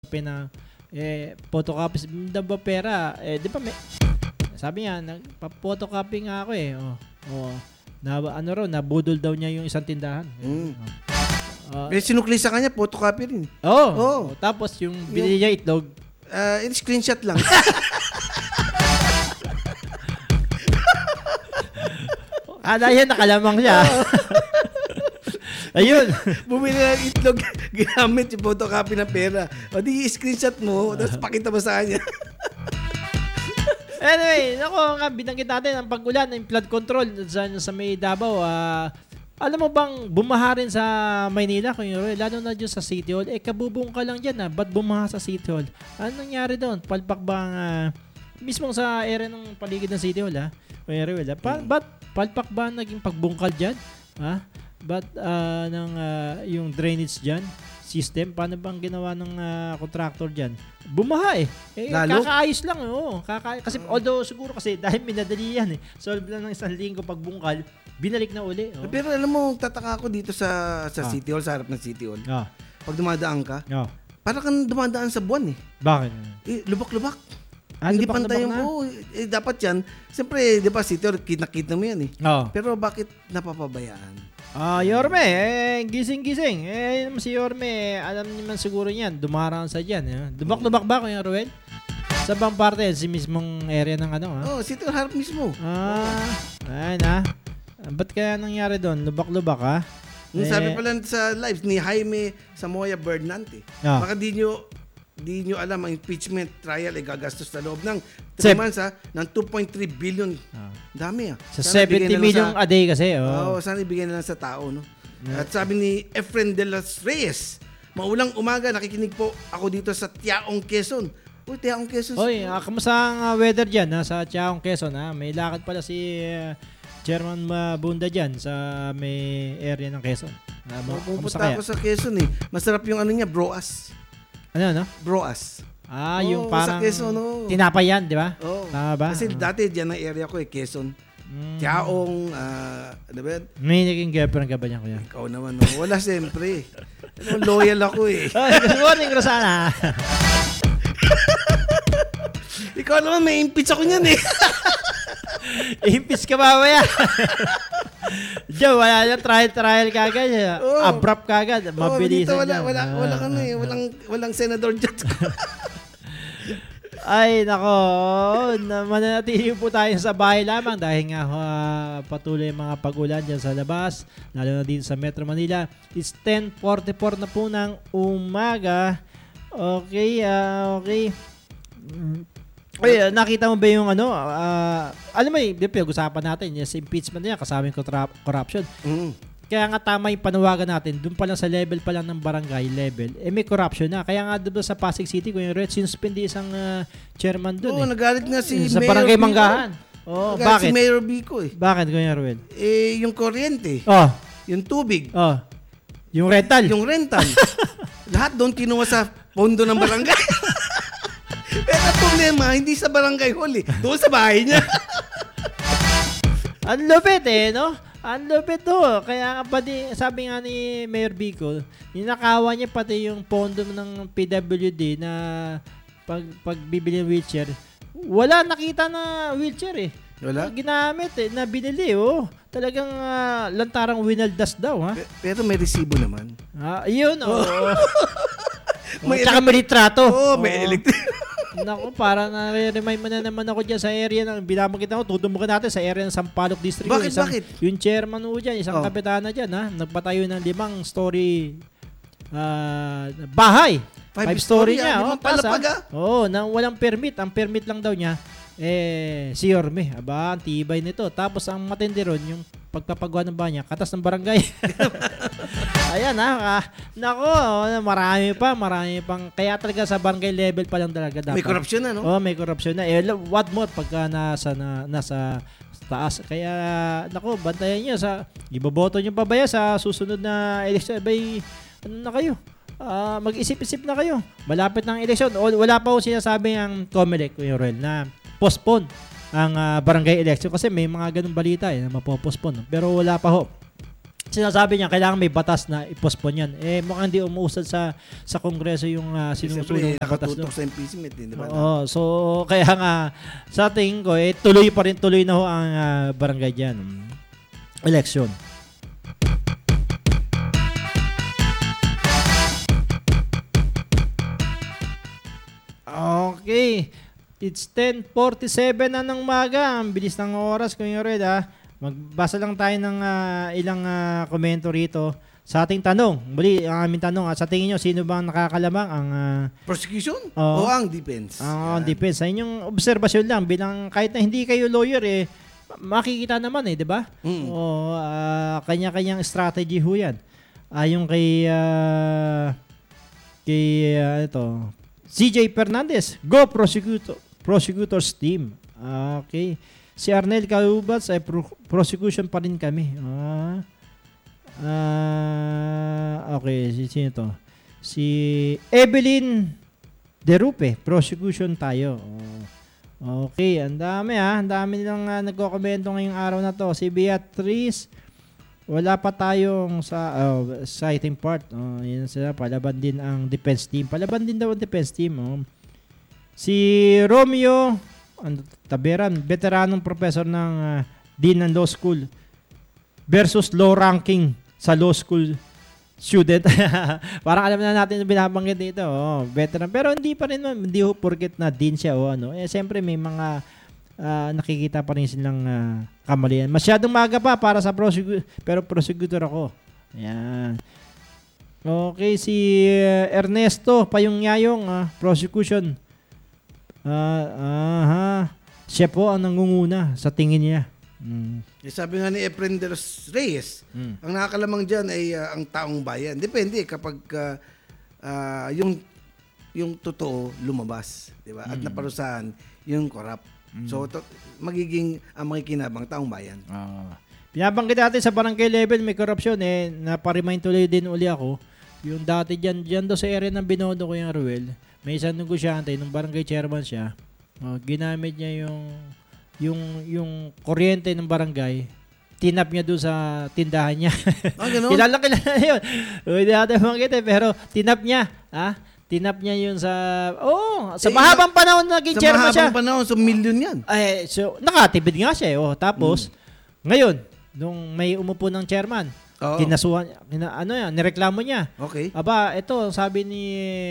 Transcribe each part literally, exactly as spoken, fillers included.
na eh photocopy daw ba pera eh di ba may sabi niya nagpa-photocopy nga ako eh oh, oh na ano raw nabudol daw niya yung isang tindahan. Mm. Uh, eh, sinukli sa kanya photocopy rin. oh, oh. Tapos yung binili niya itlog uh, in screenshot lang. Kada yan nakalamang siya. Ayun. Bumili ng itlog, ginamit yung photocopy ng pera. O di screenshot mo, tapos pakita mo sa kanya. Anyway, nako nga, binanggit natin ang pag-ulan, yung flood control sa, sa may Davao. Uh, alam mo bang bumaha rin sa Maynila, kung yun, lalo na dyan sa City Hall? Eh, kabubong ka lang dyan, ha? Ba't bumaha sa City Hall? Ano nangyari doon? Palpak bang, uh, mismong sa area ng paligid ng City Hall, ha? Kung yun, ha? Pa, ba't palpak ba naging pagbungkal dyan? Ha? But uh, ng uh, yung drainage dyan system, paano bang ginawa ng uh, contractor dyan? Bumaha eh. eh kakaayos lang. Oh. Kaka- kasi uh, although siguro kasi dahil minadali yan eh. Solve lang ng isang linggo pagbungkal, binalik na uli. Oh. Pero alam mo, tataka ako dito sa sa ah. City Hall, sa harap ng City Hall. Ah. Pag dumadaan ka, ah. parang kang dumadaan sa buwan eh. Bakit? Eh, lubak-lubak. Ah, hindi pantay yung oh, eh, dapat yan. Siyempre, di ba, City Hall, kinakita mo yan eh. Oh. Pero bakit napapabayaan? Ah, uh, Yorme, eh, gising-gising. Eh, si Yorme, alam niyo man siguro niyan, dumaraan sa diyan, eh. Dubak-dubak ba Kuya Ruel? Sa bang parte, si mismong area ng ano, ha? Oh, City Hall harap mismo. Ah, ayun ha. Ba't kaya nangyari doon? Lubak-lubak, ha? Yung eh, sabi pala sa live ni Jaime Samoya Bernante, oh. Baka di nyo Di nyo alam, ang impeachment trial ay gagastos sa loob ng three months ha, ng two point three billion. Ah. Dami ah. Sa sana seventy million a day kasi. Oo, oh. oh, sana ibigay na lang sa tao. No? Yeah. At sabi ni Efren de los Reyes, maulang umaga, nakikinig po ako dito sa Tiaong, Quezon. Uy, Tiaong, Quezon. Oy, uh, kamusta ang uh, weather dyan ha, sa Tiaong, Quezon? Ha? May lakad pala si uh, Chairman uh, Bunda dyan sa may area ng Quezon. Uh, oh, pumunta ako sa Quezon eh. Masarap yung ano niya, broas. Ano, no? Broas. Ah, oh, yung parang sa Quezon, no? tinapay yan, di ba? Oo. Oh. Tama ba? Kasi uh-huh. dati dyan ang area ko eh, Quezon. Mm. Tiaong, uh, ano ba? May naging girlfriend ka ba niya, kuya? Ikaw naman, no? Wala siyempre. Ano, loyal ako eh. Oh, good morning, Rosana. Ikaw naman, may impeach ako niyan eh. Impeach ka ba, kuya? Diyo, wala lang trial-trial kagad. Oh. Abrupt kagad. Mabilisan oh, wala, wala, wala, wala, ano eh. Walang, walang senador dyan. Ay, nako. Mananatili po tayo sa bahay lamang dahil nga uh, patuloy mga pag-ulan dyan sa labas, lalo na dito sa Metro Manila. It's ten forty-four na po ng umaga. Okay, uh, okay. Oy, nakita mo ba yung ano, uh, alam mo eh, pinag-usapan natin, yung impeachment niya, kasama yung corruption. Mm. Kaya nga tama yung panawagan natin, doon pa lang sa level pa lang ng barangay level, eh may corruption na. Kaya nga doon sa Pasig City, kung yung Red, sinuspindi isang uh, chairman doon. Oo, oh, eh. nagalit nga si sa Mayor barangay Bico. Manggahan. Oh, bakit? Si Mayor Bico eh. Bakit, Kuya Ruel? Eh, yung kuryente. Oh. Yung tubig. Oh. Yung rental. Yung rental. Lahat doon kinuha sa pondo ng barangay. Pero ang problema, hindi sa barangay hall eh. Doon sa bahay niya. Ang lupit eh, no? Ang lupit to. Kaya nga pati, sabi nga ni Mayor Bico, ninakawa niya pati yung pondo ng P W D na pag, pagbibili ng wheelchair. Wala nakita na wheelchair eh. Wala? Ginamit eh, na binili oh. Talagang uh, lantarang winaldas daw ha. Pero may resibo naman. Ah, yun oh. oh. May tsaka may litrato. Oo, oh, may oh. electric. Naku, para na-remind mo na naman ako dyan sa area ng binabagit ako, tudumukan natin sa area ng Sampaloc District. Bakit, isang, bakit? Yung chairman mo dyan, isang oh. kapitana dyan, ha? Nagpatayo ng limang story uh, bahay. Five, Five story, story niya. Oh, palapag ah. Oo, oh, na walang permit. Ang permit lang daw niya, eh, si Yorme. Aba, ang tibay nito. Tapos ang matindi ron, yung pagpapagawa ng bahay niya, katas ng barangay. Ayan ha. Nako, marami pa, marami pang. Kaya talaga sa barangay level pa lang talaga dapat. May corruption na, no? Oh, may corruption na. Eh, what more pagka nasa, na, nasa taas. Kaya, nako, bantayan nyo sa, iboboto nyo pa ba yan sa susunod na election? Bay, ano na kayo? Uh, mag-isip-isip na kayo. Malapit ng election. O, wala pa ho sinasabi ang Comelec, Kuya Roel, na postpone ang uh, barangay election kasi may mga ganung balita eh, na mapopospone. Pero wala pa ho. sinasabi niya kailangan may batas na i-postpone yan. Eh mukhang hindi umuusad sa sa Kongreso yung uh, sinusunod na batas doon. Nakatutok sa impeachment, eh, di ba? Oo, so kaya nga sa tingin ko eh tuloy pa rin tuloy na ho ang uh, barangay diyan. Election. Okay. It's ten forty-seven na ng umaga. Ang bilis ng oras, Kuya Red, ha. Magbasa lang tayo ng uh, ilang uh, komento rito sa ating tanong. Muli, ang aming tanong, uh, sa tingin nyo, sino bang nakakalamang ang... Uh, prosecution oh, o ang defense? Ang uh, defense. Sa inyong obserbasyon lang, bilang kahit na hindi kayo lawyer, eh, makikita naman eh, di ba? Mm. O uh, kanya-kanyang strategy ho yan. Ayon kay... Uh, kay uh, ito, C J Fernandez, go prosecutor, prosecutors team. Uh, okay. Si Arnel Calubats ay pro- prosecution pa rin kami. Ah. Uh, okay, si sino to? Si Evelyn Derupe, prosecution tayo. Oh. Okay, ang dami ah, ang dami nilang uh, nagko-komento ngayong araw na to. Si Beatrice, wala pa tayong sa uh, citing part. Oh, yun sila, palaban din ang defense team. Palaban din daw ang defense team. Oh. Si Romeo ano, Taberan, veteranong professor ng uh, Dean ng Law School versus low ranking sa law school student. Parang alam na natin yung binabanggit dito. Oh, veteran. Pero hindi pa rin, hindi ho porket na Dean siya. Oh, ano. Eh, siyempre may mga uh, nakikita pa rin silang uh, kamalian. Masyadong maga pa para sa prosecutor, pero prosecutor ako. Ayan. Okay, si uh, Ernesto Payong-Yayong, uh, prosecution. Uh, aha. Siya po ang nangunguna sa tingin niya. Mm. Eh, sabi nga ni Efren de los Reyes, Mm. ang nakakalamang dyan ay uh, ang taong bayan. Depende kapag uh, uh, yung yung totoo lumabas, di ba? At Mm. naparusahan yung corrupt. Mm. So to, magiging ang makikinabang taong bayan. Ah. Binabanggit natin sa barangay level may korupsyon eh. Naparemind tuloy din uli ako. Yung dati dyan, dyan do sa area ng Binondo ko yung Ruel. May isang negosyante, nung barangay chairman siya, oh, ginamit niya yung yung yung kuryente ng barangay, tinap niya doon sa tindahan niya. Ah, gano'n? Kilala kilala yun. Hindi natin makita eh, pero tinap niya. Ha? Tinap niya yun sa... Oh, sa Eh, mahabang panahon naging Sa chairman siya. mahabang panahon, so million yan. Ay, so, nakatipid nga siya. Eh. Oh, tapos, ngayon, nung may umupo ng chairman, Oo. kinasuhan, kina, ano yan, nireklamo niya. Okay. Aba, ito, sabi ni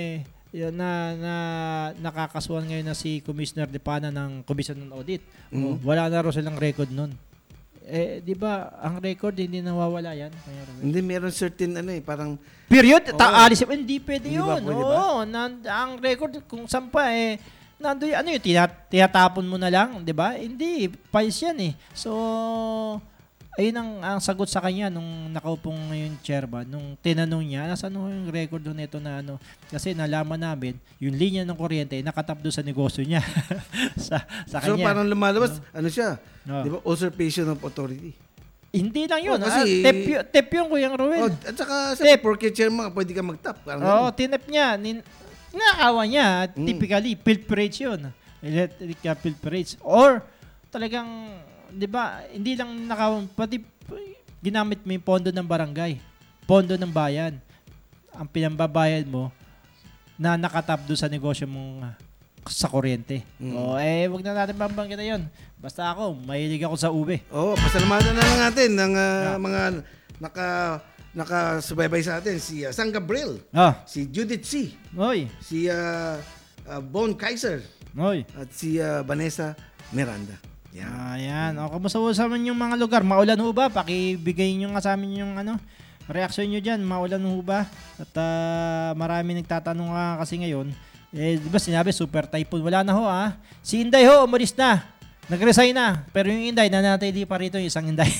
na, na nakakasuhan ngayon na si Commissioner Depana ng Commission on Audit. Mm. Oh, wala na raw silang record nun. Eh, di ba, ang record hindi nawawala yan. Hindi, meron certain ano eh, parang... Period? Oo. Taalis. Hindi pwede Hindi ba yun. pwede ba? Oo, nan- ang record kung saan pa eh, nando ano yun, tinat- tinatapon mo na lang, di ba? Hindi, files yan eh. So, ayun ang, ang sagot sa kanya nung nakaupong ngayon chairman, nung tinanong niya, nasaan ho yung record doon ito na ano, kasi nalaman namin, yung linya ng kuryente, nakatap doon sa negosyo niya. sa, sa So kanya. parang lumalabas, ano siya, Oo. di ba, usurpation of authority. Hindi lang yun. Oh, ah, kasi- tip, y- tip yun, Kuyang Ruel. Oh, at saka, sa Tip. porket chairman, pwede ka mag-tap. Parang Oo, ganun. tinip niya. Nin, Nakakawa niya. Mm. Typically, pilferage yun. Electric uh, pilferage. Or, talagang, di ba, hindi lang nakawan, pati ginamit mo yung pondo ng barangay. Pondo ng bayan. Ang pinambabayad mo na nakatap doon sa negosyo mong uh, sa kuryente. Mm. O, eh, wag na natin bambangkita yun. Basta ako, mahilig ako sa ube. Oo, oh, pasalamatan na lang natin ng ah, Yeah. mga naka nakasubaybay sa atin. Si uh, San Gabriel, Ah, si Judith C., oy, si uh, uh, Bon Kaiser, oy. at si uh, Vanessa Miranda. Yan. Ayan. O, kamusta po sa amin yung mga lugar? Maulan ho ba? Pakibigay nyo nga sa amin yung ano, reaksyon nyo dyan. Maulan ho ba? At ah, marami nagtatanong nga kasi ngayon. Eh, di ba sinabi, super typhoon. Wala na ho ah. Si Inday ho, umalis na. Nag-resign na. Pero yung Inday, nanatili pa rito yung isang Inday.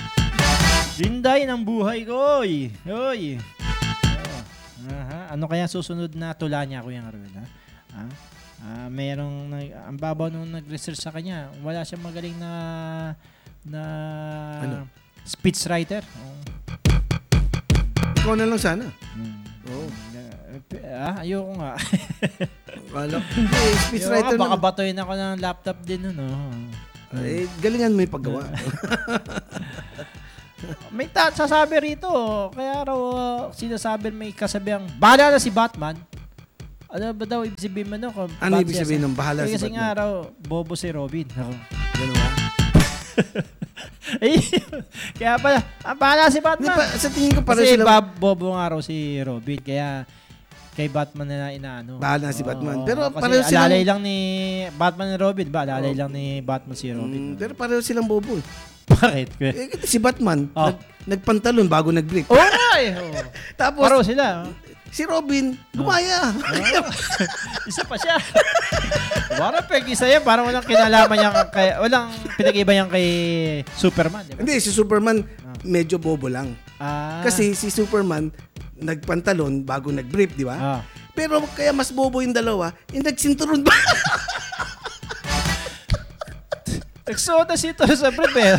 Inday ng buhay ko. Oy. Oy. Oh. Aha. Ano kaya susunod na tula niya, Kuya Arwin? Ha? Ha? Ah, merong nag, ang babaw nung nag-research sa kanya. Wala siyang magaling na na Ano? speechwriter. Oh. Ikaw na lang sana. Hmm. Oo. Ah, ayoko nga. Wala. Eh, speechwriter Ayoko nga, baka naman. batuin ako ng laptop din nun. Oh. Eh, galingan mo yung paggawa. May ta- sasabi rito, kaya raw uh, sinasabi may kasabihang, bahala na si Batman. Ano ba daw ibig sabihin mo no? Kung Ano ibig sabihin ng bahala eh, si kasi Batman? nga raw, bobo si Robin. Ako. Ganun ba? Ay, kaya pala, ah, bahala si Hindi Batman. pa, sa tingin ko pareho Kasi sila. Bob, bobo nga raw si Robin, kaya kay Batman na inaano. Bahala si Batman. Oo, Pero kasi pareho silang- alalay lang ni Batman and Robin ba? Alalay lang ni Batman si Robin. Mm, pero pareho silang bobo eh. Bakit? Eh, si Batman, Oh. nag, nagpantalon bago nag-brief. Oo nga eh. Oo. Tapos, Pareho sila. oh. si Robin, gumaya. Isa pa siya. Parang peg isa yan. Parang walang kinalaman niya kay, walang pinag-iba yan kay Superman. Di ba? Hindi, si Superman, medyo bobo lang. Ah. Kasi si Superman, nagpantalon bago nag-brief, di ba? Ah. Pero kaya mas bobo yung dalawa, yung nagsinturon ba? Nagsuot na si Toro sa brief eh.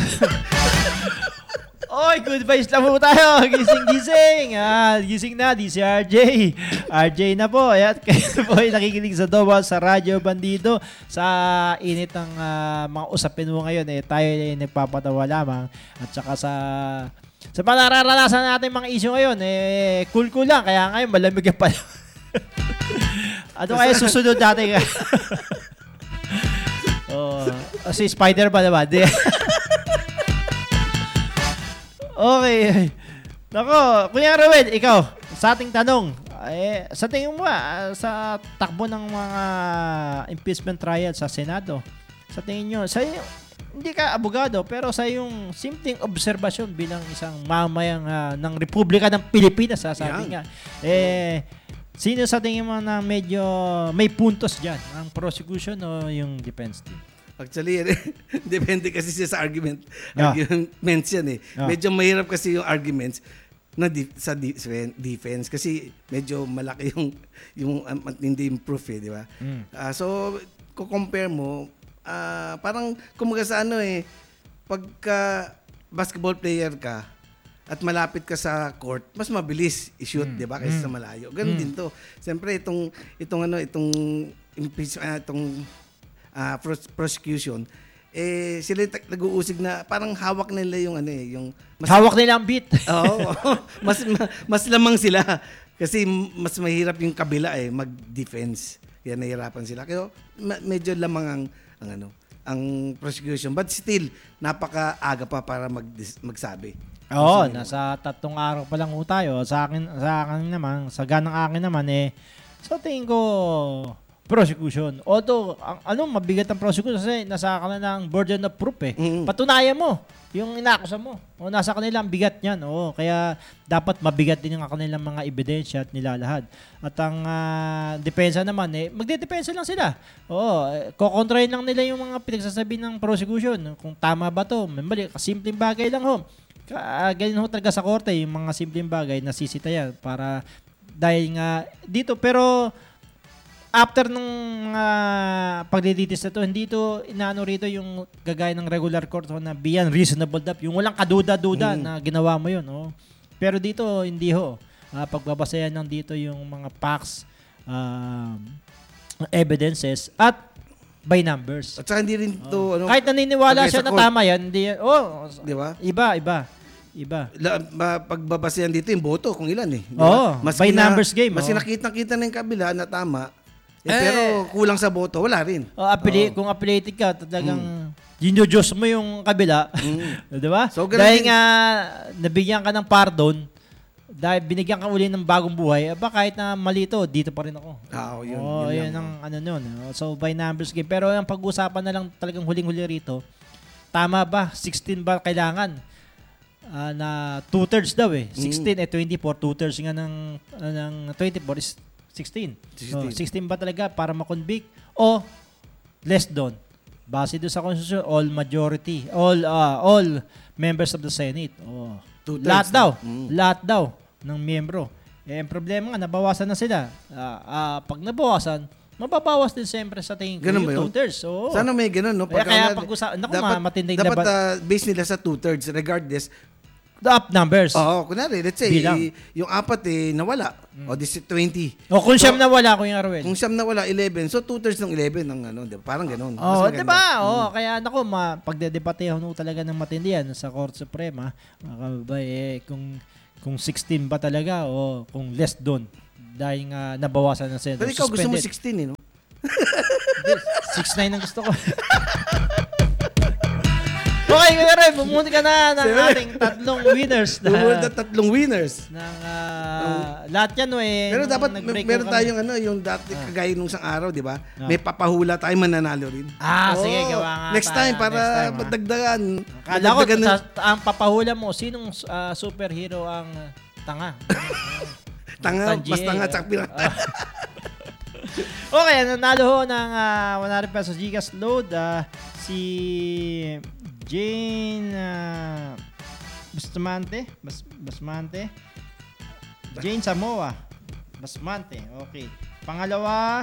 Oy, good vibes lang po tayo. Gising-gising. Ah, gising na, di si R J. R J na po. At kayo po ay nakikinig sa Doba sa Radyo Bandido. Sa init ng ah, mga usapin mo ngayon, eh, tayo ay nagpapatawa lamang. At saka sa sa panararanasan natin mga issue ngayon, eh, cool-cool lang. Kaya ngayon, malamig ka pa. Ano kaya susunod natin? Oh, si Spider ba naman? Di. Okay. Nako, Kuya Ruel, ikaw, sa ating tanong, eh, sa tingin mo ah, sa takbo ng mga impeachment trial sa Senado, sa tingin nyo, sa hindi ka abogado, pero sa yung simpleng obserbasyon bilang isang mamayang ah, ng Republika ng Pilipinas, sasabi nga, eh, sino sa tingin mo na medyo may puntos dyan? Ang prosecution o yung defense team? Actually, depende kasi siya sa argument. Yeah. Arguments yan eh. Yeah. Medyo mahirap kasi yung arguments na di- sa di- defense kasi medyo malaki yung yung um, hindi yung proof eh, di ba? Mm. Ah, so, kung compare mo, ah, parang kumaga sa ano eh, pagka basketball player ka at malapit ka sa court, mas mabilis i-shoot, Mm. 'di ba, kaysa Mm. sa malayo. Ganun Mm. din 'to. Siyempre itong itong ano, itong impeachment, ah, itong ah, pros- prosecution, eh sila yung tag- nag-uusig na parang hawak nila yung ano eh, yung mas Hawak nila ang beat. Oo. mas ma- mas lamang sila kasi mas mahirap yung kabila eh mag-defense. Kaya nahirapan sila. Kaya ma- medyo lamang ang, ang ano, ang prosecution, but still napakaaga pa para mag magsabi. Oo, Kasi- nasa tatlong araw pa lang ho tayo. Sa akin, sa akin naman, sa ganang akin naman eh, sa tingin ko, prosecution. Although, ang, ano, mabigat ang prosecution kasi nasa kanila ang burden of proof eh. Mm. Patunayan mo yung inakusa mo. O, nasa kanila ang bigat niyan. Oo, kaya dapat mabigat din yung kanilang mga ebidensya at nilalahad. At ang ah, depensa naman eh, magdedepensa lang sila. Oo, eh, kokontrahin lang nila yung mga pinagsasabi ng prosecution. Kung tama ba to, may mali. Simpleng bagay lang ho. Ka- ganyan ho talaga sa korte, yung mga simpleng bagay nasisita yan para dahil nga dito. Pero after nung mga pagdiditis na to, hindi to inaano rito yung gagaya ng regular court na beyond reasonable doubt. Yung walang kaduda-duda Mm. na ginawa mo yun. Oh. Pero dito, hindi ho. Uh, pagbabasayan lang dito yung mga facts, um, evidences, at by numbers. At saka hindi rin to ano, Kahit naniniwala pagka siya sa na court, tama yan, hindi yan. Oh, di ba? iba, iba. Iba. La, ma, pagbabasehan dito yung boto kung ilan eh. Di Oo, ba? by numbers game, Mas oo. nakita-kita na yung kabila na tama. Eh, Eh, pero kulang sa boto, wala rin. Oh, affili- kung affiliated ka, talagang ginodiyos mo yung kabila. Mm. Di ba? So, ganun dahil din- nga, nabigyan ka ng pardon, dahil binigyan ka uli ng bagong buhay, aba kahit na mali ito, dito pa rin ako. Ah, oh, yun, Oh, yun yun, lang, ang ano nun. Oh, so, by numbers game. Pero ang pag-usapan na lang talagang huling-huli rito, tama ba? sixteen ba kailangan? Ah, na two-thirds daw eh. sixteen eh, twenty-four. Two-thirds nga ng, ah, ng twenty-four is sixteen. sixteen. Oh, sixteen ba talaga para makonvict? O less doon? Base doon sa constitution, all majority, all ah, all members of the Senate. Oh. Two-thirds Lahat na. daw. Mm. Lahat daw ng miyembro. Eh, ang problema nga, nabawasan na sila. Ah, ah, pag nabawasan, mababawas din siyempre sa tingin ko Ganun yung ba yun? two-thirds. Oo. Sana may ganun, no? Kaya, Pagka kaya wala- pag-usapan, naku, dapat, ma- matinding dapat laban. ah, base nila sa two-thirds regardless The up numbers. Oo, kunwari, let's say, Bilang. yung apat eh, nawala. O, this is twenty. O kung So, siyam nawala, Kuya Ruel. Kung siyam nawala, eleven. So, two-thirds ng eleven ng ano, di ba? Parang ganun. Mas Oh, maganda. 'di ba? Oh, kaya nako, ma pagdedebatehan ho talaga ng matindi yan sa Korte Suprema. Mga kababay, eh, kung kung sixteen ba talaga o kung less doon dahil nga nabawasan ng Senado. Pero ikaw gusto mo Suspended. sixteen, eh, no? six nine ang gusto ko. Okay, Kuya Ruel, bumuti ka na ng Seven. ating tatlong winners na, Bumulit na tatlong winners. ng ah, lahat yan eh. Pero nung dapat nag-break meron kami. tayong ano, yung dati kagaya nung isang araw, di ba? Ah. May papahula tayo, mananalo rin. Ah, Oo. sige, gawa nga Next tayo. time, para Next time, ah. madagdagan. Kala ko, Madagdagan ng- ta- ang papahula mo, sinong ah, superhero ang ah, tanga? tanga, Tanji, mas tanga, eh. tsak pirata. Okay, nanalo ho ng ah, one hundred pesos Gcash load ah, si Jane uh, Bustamante, Bas Basmante. Jane Samoa. Basmante. Okay. Pangalawa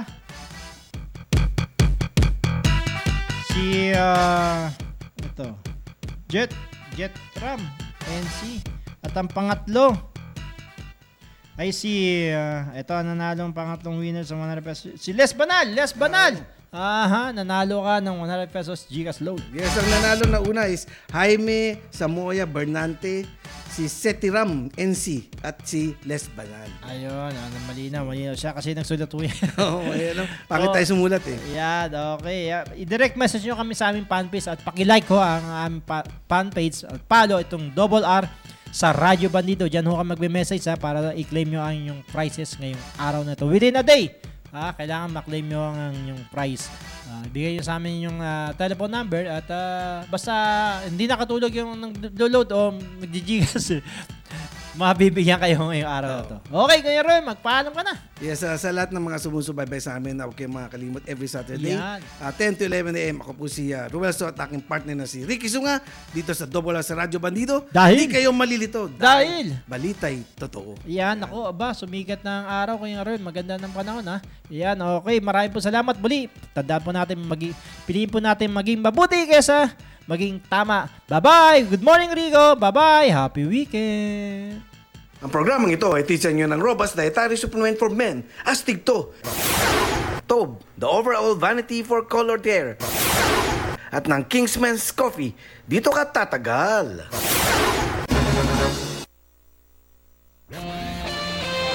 si uh, ito. Jet Jet Ram N C. At ang pangatlo ay si uh, ito ang nanalo ang pangatlong winner sa one hundred pesos. Si Les Banal, Les Banal. Aha, nanalo ka ng one hundred pesos Gcash load. Yes, ang nanalo na una is Jaime Samoya Bernante, si Setiram N C, at si Les Banal. Ayun, ano, malinaw, malinaw siya kasi nagsulat ko yan. Oo, ayan. Bakit Oh. tayo sumulat eh? Yan, okay. Yeah. I-direct message nyo kami sa aming fanpage at paki-like ho ang aming pa- fanpage at follow itong Double R sa Radyo Bandido. Diyan ho ka magbe-message ha, para i-claim nyo ang inyong prizes ngayong araw na ito. Within a day, ha, kailangan maklaim nyo ang inyong prize. Uh, bigay nyo sa amin yung uh, telephone number at uh, basta hindi nakatulog yung nag-download o mag-gigas, mabibigyan kayo ngayong araw na to. Okay, Kuya Roy, magpaalam ka na. Yes, uh, sa lahat ng mga sumusubaybay sa amin, huwag kayong makakalimot every Saturday. Yan. Uh, ten to eleven a m Ako po si uh, Ruel So at aking partner na si Ricky Sunga dito sa Double R sa Radyo Bandido. Dahil- Hindi kayo malilito. Dahil- Balitay totoo. Yan, ako, aba, sumikat ng araw Kuya Roy. Maganda ng panahon, ha. Yan, okay. Maraming po salamat muli. Tandaan po natin, magi- piliin po natin maging mabuti kesa maging tama. Bye-bye. Good morning, Rico. Bye-bye. Happy weekend. Ang programang ito ay teacher nyo ng Robust Dietary Supplement for Men, Astig to. Tob, the overall vanity for colored hair. At ng Kingsman's Coffee, dito ka tatagal.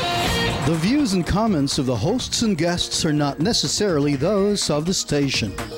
The views and comments of the hosts and guests are not necessarily those of the station.